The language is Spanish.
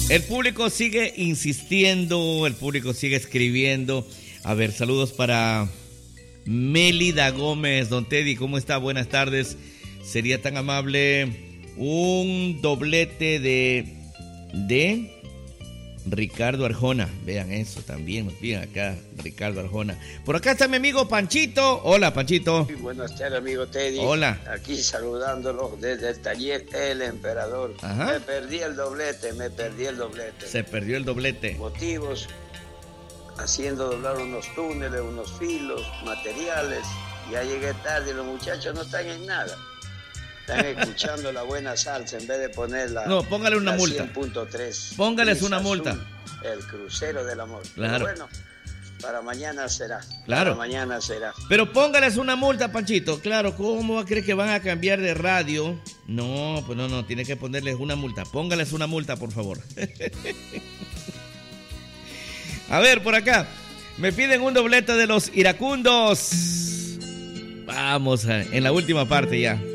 El público sigue insistiendo, el público sigue escribiendo. A ver, saludos para Mélida Gómez. Don Teddy, ¿cómo está? Buenas tardes. Sería tan amable un doblete de Ricardo Arjona. Vean eso también, nos piden acá Ricardo Arjona. Por acá está mi amigo Panchito. Hola, Panchito. Buenas tardes, amigo Teddy. Hola. Aquí saludándolo desde el taller El Emperador. Ajá. Me perdí el doblete. Se perdió el doblete. Motivos, haciendo doblar unos túneles, unos filos, materiales. Ya llegué tarde y los muchachos no están en nada. Están escuchando la buena salsa en vez de ponerla. No, póngale una multa. 100.3. Póngales una multa. El crucero del amor. Claro. Pero bueno, para mañana será. Claro. Para mañana será. Pero póngales una multa, Panchito. Claro, ¿cómo va a creer que van a cambiar de radio? No, pues no, tiene que ponerles una multa. Póngales una multa, por favor. A ver, por acá. Me piden un doblete de los iracundos. Vamos, en la última parte ya.